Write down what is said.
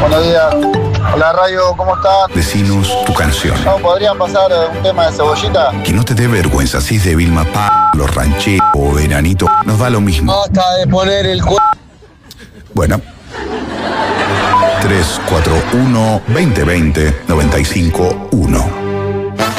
Buenos días. Hola, Radio, ¿cómo estás? Decinos tu canción. ¿No podrían pasar un tema de Cebollita? Que no te dé vergüenza si es de Vilma Los Rancheros o Enanito. Nos da lo mismo. Basta de poner el Bueno. 341 2020 951